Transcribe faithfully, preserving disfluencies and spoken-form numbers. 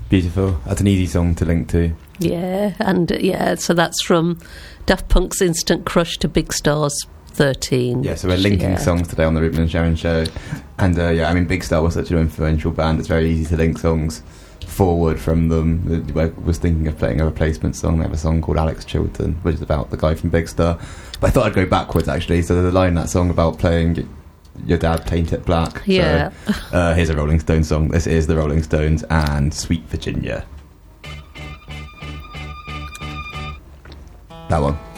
Beautiful. That's an easy song to link to. Yeah, and uh, yeah, so that's from Daft Punk's Instant Crush to Big Star's thirteen. Yeah, so we're linking yeah. songs today on the Ruben and Sharon show. And uh, yeah, I mean, Big Star was such an influential band, it's very easy to link songs forward from them. I was thinking of playing a replacement song. They have a song called Alex Chilton, which is about the guy from Big Star. But I thought I'd go backwards, actually. So there's a line in that song about playing your dad paint it black. Yeah. So, uh, here's a Rolling Stones song. This is the Rolling Stones and Sweet Virginia. That one.